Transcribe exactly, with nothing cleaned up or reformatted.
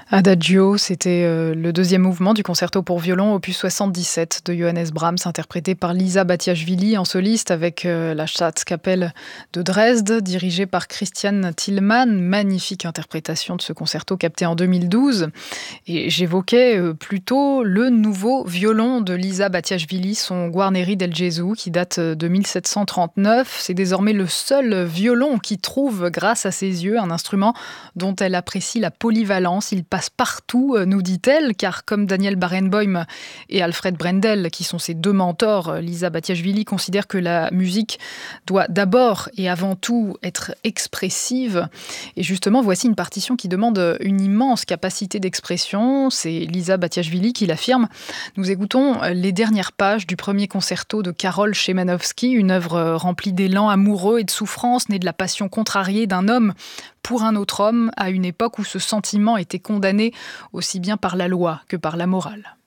Adagio, c'était euh, le deuxième mouvement du concerto pour violon opus soixante-dix-sept de Johannes Brahms, interprété par Lisa Batiashvili en soliste avec euh, la Staatskapelle de Dresde, dirigée par Christian Thielemann. Magnifique interprétation de ce concerto capté en deux mille douze. Et j'évoquais euh, plutôt le nouveau violon de Lisa Batiashvili, son Guarneri del Gesù, qui date de mille sept cent trente-neuf. C'est désormais le seul violon qui trouve, grâce à ses yeux, un instrument dont elle apprécie la polyvalence. Il passe partout, nous dit-elle, car comme Daniel Barenboim et Alfred Brendel, qui sont ses deux mentors, Lisa Batiashvili considère que la musique doit d'abord et avant tout être expressive. Et justement, voici une partition qui demande une immense capacité d'expression. C'est Lisa Batiashvili qui l'affirme. Nous écoutons les dernières pages du premier concerto de Karol Szymanowski, une œuvre remplie d'élan amoureux et de souffrance, née de la passion contrariée d'un homme pour un autre homme, à une époque où ce sentiment était condamné aussi bien par la loi que par la morale.